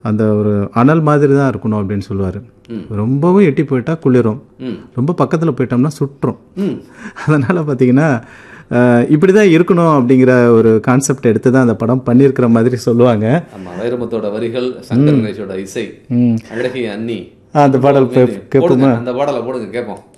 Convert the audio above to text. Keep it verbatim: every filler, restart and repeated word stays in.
அந்த ஒரு அனல் மாதிரி தான் இருக்கணும் அப்படின்னு சொல்லுவார். ரொம்பவும் எட்டி போயிட்டா குளிரும், ரொம்ப பக்கத்தில் போயிட்டோம்னா சுற்றும். அதனால் பார்த்தீங்கன்னா இப்படி தான் இருக்கணும் அப்படிங்கிற ஒரு கான்செப்ட் எடுத்து தான் அந்த படம் பண்ணியிருக்கிற மாதிரி சொல்லுவாங்க. ஆமாம், வைரமுத்தோட வரிகள், சங்கர் கணேஷோட இசை, அழகிய அண்ணி. அந்த பாடல் கேட்போமா? அந்த பாடலை போடுங்க கேட்போம்.